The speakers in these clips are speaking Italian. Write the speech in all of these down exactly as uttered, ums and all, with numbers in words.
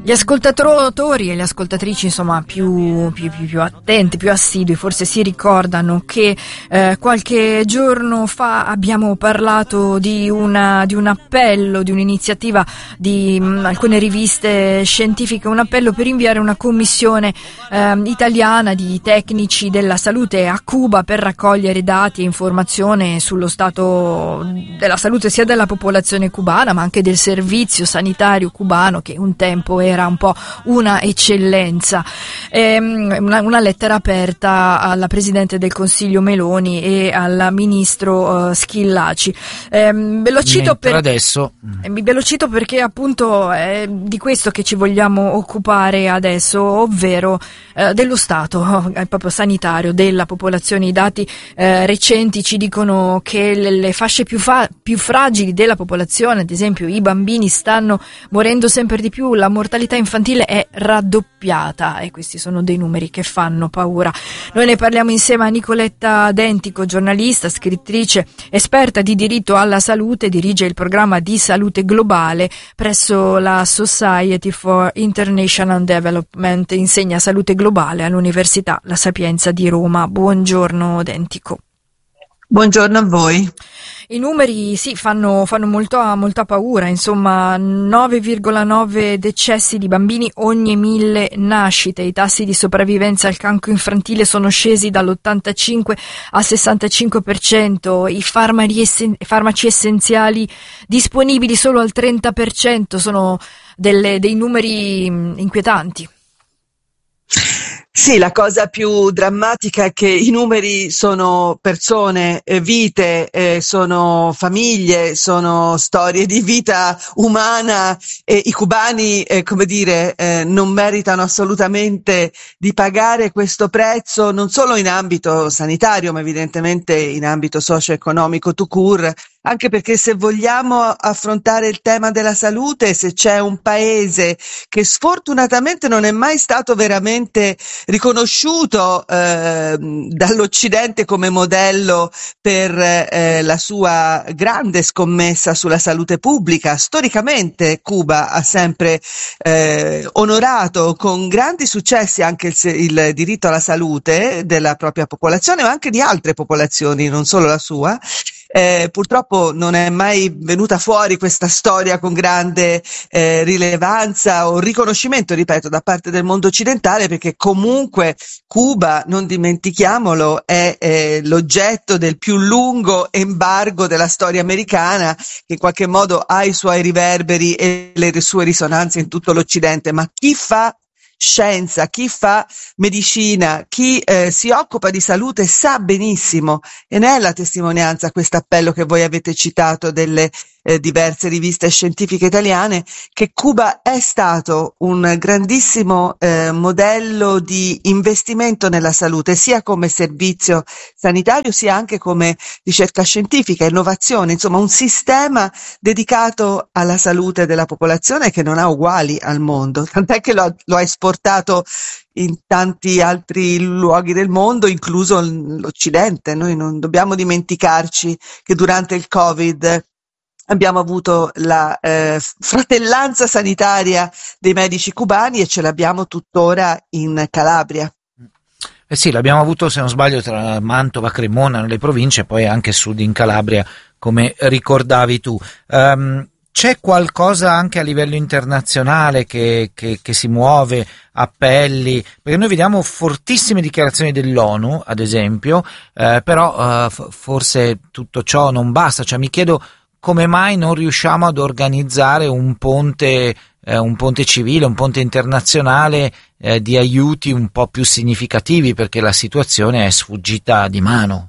Gli ascoltatori e le ascoltatrici, insomma, più, più, più, più attenti, più assidui, forse si ricordano che eh, qualche giorno fa abbiamo parlato di, una, di un appello, di un'iniziativa di mh, alcune riviste scientifiche, un appello per inviare una commissione eh, italiana di tecnici della salute a Cuba per raccogliere dati e informazione sullo stato della salute sia della popolazione cubana ma anche del servizio sanitario cubano, che un tempo era era un po' una eccellenza. Ehm, una, una lettera aperta alla Presidente del Consiglio Meloni e al Ministro uh, Schillaci. Ehm, ve lo cito per adesso. Ve lo cito perché appunto è di questo che ci vogliamo occupare adesso, ovvero eh, dello stato eh, proprio sanitario della popolazione. I dati eh, recenti ci dicono che le, le fasce più, fa- più fragili della popolazione, ad esempio i bambini, stanno morendo sempre di più, la mortalità infantile è raddoppiata e questi sono dei numeri che fanno paura. Noi ne parliamo insieme a Nicoletta Dentico, giornalista, scrittrice, esperta di diritto alla salute, dirige il programma di salute globale presso la Society for International Development, insegna salute globale all'Università La Sapienza di Roma. Buongiorno Dentico. Buongiorno a voi. I numeri sì fanno, fanno molto, molta paura, insomma nove virgola nove decessi di bambini ogni mille nascite, i tassi di sopravvivenza al cancro infantile sono scesi dall'ottantacinque al sessantacinque per cento, i farmaci, essen- farmaci essenziali disponibili solo al trenta per cento, sono delle, dei numeri inquietanti. Sì, la cosa più drammatica è che i numeri sono persone, eh, vite, eh, sono famiglie, sono storie di vita umana e i cubani, eh, come dire, eh, non meritano assolutamente di pagare questo prezzo, non solo in ambito sanitario, ma evidentemente in ambito socio-economico tout court. Anche perché se vogliamo affrontare il tema della salute, se c'è un paese che sfortunatamente non è mai stato veramente riconosciuto eh, dall'Occidente come modello per eh, la sua grande scommessa sulla salute pubblica, storicamente Cuba ha sempre eh, onorato con grandi successi anche il, il diritto alla salute della propria popolazione, ma anche di altre popolazioni, non solo la sua. Eh, purtroppo non è mai venuta fuori questa storia con grande eh, rilevanza o riconoscimento, ripeto, da parte del mondo occidentale, perché comunque Cuba, non dimentichiamolo, è eh, l'oggetto del più lungo embargo della storia americana, che in qualche modo ha i suoi riverberi e le sue risonanze in tutto l'Occidente. Ma chi fa scienza, chi fa medicina, chi eh, si occupa di salute sa benissimo, e ne è la testimonianza questo appello che voi avete citato delle eh, diverse riviste scientifiche italiane, che Cuba è stato un grandissimo eh, modello di investimento nella salute, sia come servizio sanitario sia anche come ricerca scientifica, innovazione, insomma un sistema dedicato alla salute della popolazione che non ha uguali al mondo, tant'è che lo, lo ha esportato in tanti altri luoghi del mondo, incluso l'Occidente. Noi non dobbiamo dimenticarci che durante il Covid abbiamo avuto la eh, fratellanza sanitaria dei medici cubani e ce l'abbiamo tuttora in Calabria. Eh sì, l'abbiamo avuto, se non sbaglio, tra Mantova, Cremona, nelle province, e poi anche sud in Calabria, come ricordavi tu. Um, C'è qualcosa anche a livello internazionale che, che, che si muove, appelli? Perché noi vediamo fortissime dichiarazioni dell'ONU, ad esempio, eh, però eh, f- forse tutto ciò non basta. Cioè mi chiedo come mai non riusciamo ad organizzare un ponte, eh, un ponte civile, un ponte internazionale eh, di aiuti un po' più significativi, perché la situazione è sfuggita di mano.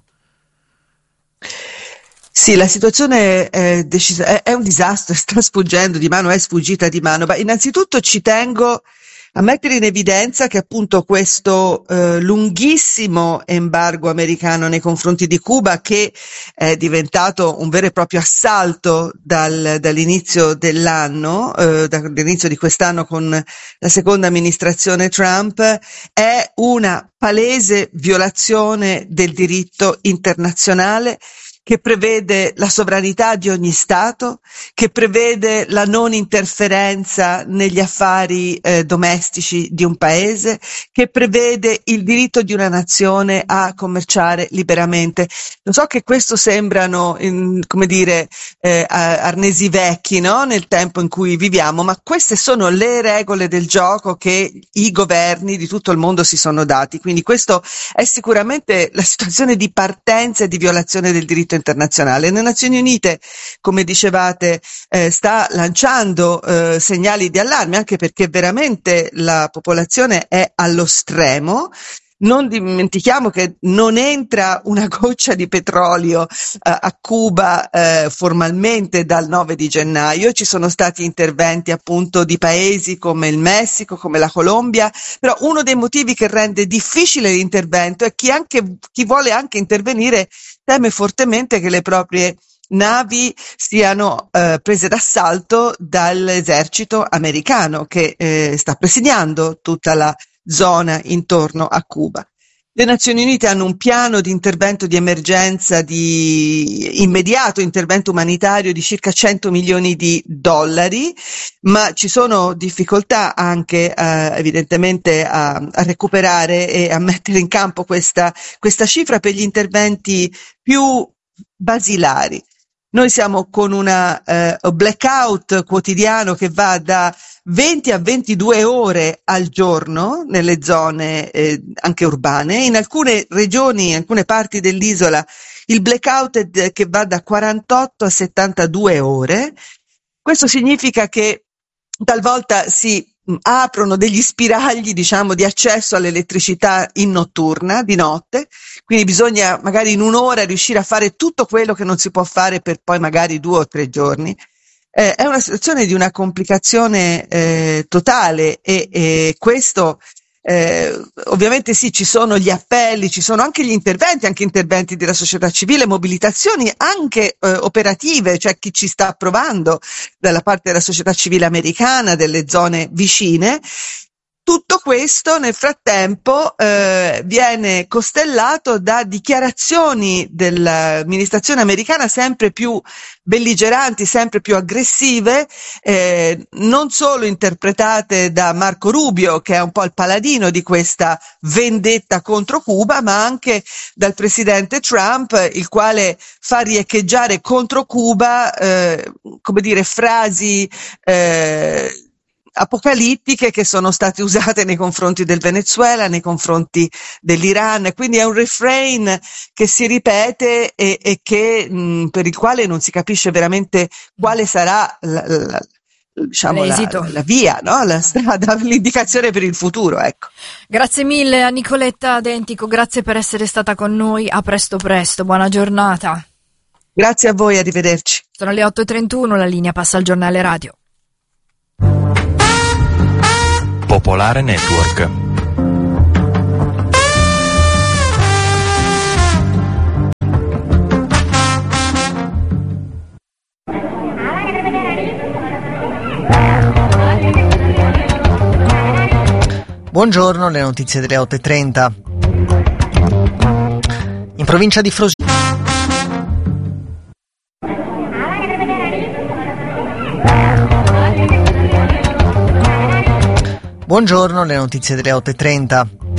Sì, la situazione è, decisa, è, è un disastro, sta sfuggendo di mano, è sfuggita di mano, ma innanzitutto ci tengo a mettere in evidenza che appunto questo eh, lunghissimo embargo americano nei confronti di Cuba, che è diventato un vero e proprio assalto dal, dall'inizio dell'anno, eh, dall'inizio di quest'anno con la seconda amministrazione Trump, è una palese violazione del diritto internazionale che prevede la sovranità di ogni Stato, che prevede la non interferenza negli affari eh, domestici di un paese, che prevede il diritto di una nazione a commerciare liberamente. Lo so che questo sembrano, in, come dire, eh, arnesi vecchi, no? Nel tempo in cui viviamo, ma queste sono le regole del gioco che i governi di tutto il mondo si sono dati. Quindi questo è sicuramente la situazione di partenza e di violazione del diritto internazionale. Le Nazioni Unite, come dicevate, eh, sta lanciando eh, segnali di allarme, anche perché veramente la popolazione è allo stremo. Non dimentichiamo che non entra una goccia di petrolio eh, a Cuba eh, formalmente dal nove di gennaio. Ci sono stati interventi appunto di paesi come il Messico, come la Colombia, però uno dei motivi che rende difficile l'intervento è chi, anche, chi vuole anche intervenire teme fortemente che le proprie navi siano eh, prese d'assalto dall'esercito americano che eh, sta presidiando tutta la zona intorno a Cuba. Le Nazioni Unite hanno un piano di intervento di emergenza di immediato, intervento umanitario di circa cento milioni di dollari, ma ci sono difficoltà anche eh, evidentemente a, a recuperare e a mettere in campo questa, questa cifra per gli interventi più basilari. Noi siamo con una eh, blackout quotidiano che va da venti a ventidue ore al giorno nelle zone eh, anche urbane. In alcune regioni, in alcune parti dell'isola, il blackout è che va da quarantotto a settantadue ore. Questo significa che talvolta si aprono degli spiragli, diciamo, di accesso all'elettricità in notturna, di notte, quindi bisogna magari in un'ora riuscire a fare tutto quello che non si può fare per poi magari due o tre giorni. Eh, è una situazione di una complicazione eh, totale e, e questo eh, ovviamente sì, ci sono gli appelli, ci sono anche gli interventi, anche interventi della società civile, mobilitazioni anche eh, operative, cioè chi ci sta provando dalla parte della società civile americana, delle zone vicine. Tutto questo nel frattempo eh, viene costellato da dichiarazioni dell'amministrazione americana sempre più belligeranti, sempre più aggressive, eh, non solo interpretate da Marco Rubio, che è un po' il paladino di questa vendetta contro Cuba, ma anche dal presidente Trump, il quale fa riecheggiare contro Cuba, eh, come dire, frasi eh, apocalittiche che sono state usate nei confronti del Venezuela, nei confronti dell'Iran, quindi è un refrain che si ripete e, e che mh, per il quale non si capisce veramente quale sarà la, la, diciamo la, la via, no? La strada, l'indicazione per il futuro, ecco. Grazie mille a Nicoletta Dentico, grazie per essere stata con noi, a presto presto, buona giornata. Grazie a voi, arrivederci. Sono le otto e trentuno, la linea passa al giornale radio. Popolare Network. Buongiorno, le notizie delle otto e trenta. In provincia di Frosinone. Buongiorno, le notizie delle otto e trenta.